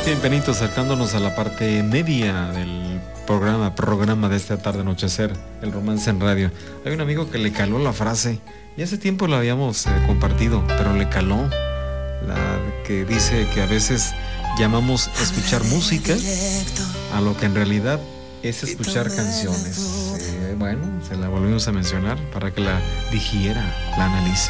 Bien, Benito, acercándonos a la parte media del programa de esta tarde anochecer, el romance en radio. Hay un amigo que le caló la frase, y hace tiempo la habíamos compartido, pero le caló la que dice que a veces llamamos escuchar música a lo que en realidad es escuchar canciones. Bueno, se la volvimos a mencionar para que la digiera, la analice.